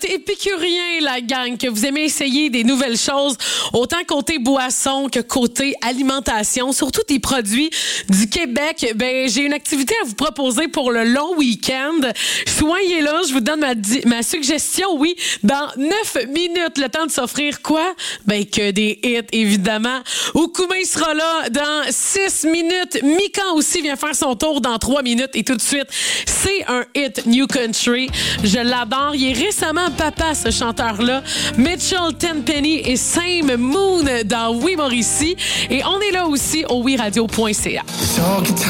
êtes épicurien, la gang, que vous aimez essayer des nouvelles choses, autant côté boisson que côté alimentation, surtout des produits du Québec, ben j'ai une activité à vous proposer pour le long week-end. Soyez là, je vous donne ma suggestion, oui, dans 9 minutes, le temps de s'offrir quoi? Ben que des hits, évidemment. Oukoumé sera là dans 6 minutes. Mikan aussi vient faire son tour dans 3 minutes et tout de suite, c'est un hit New Country. Je l'adore. Il est récemment papa, ce chanteur-là. Mitchell Tenpenny et Same Moon dans Oui Mauricie. Et on est là aussi au wiradio.ca.